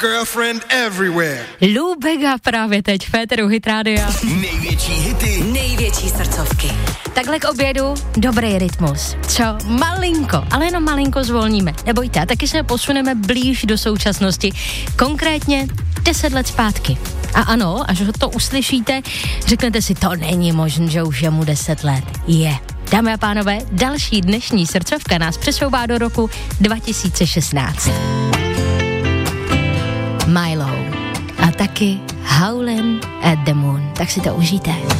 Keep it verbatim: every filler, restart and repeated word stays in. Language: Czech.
Girlfriend everywhere. Lou Bega právě teď v Féteru Hit Rádia. Největší hity, největší srdcovky. Takhle k obědu dobrý rytmus. Co? Malinko, ale jenom malinko zvolníme. Nebojte, a taky se posuneme blíž do současnosti. Konkrétně deset let zpátky. A ano, až to uslyšíte, řeknete si, to není možné, že už je mu deset let. Je. Dámy a pánové, další dnešní srdcovka nás přesouvá do roku dva tisíce šestnáct. Milo a taky Howlin' at the Moon. Tak si to užijte.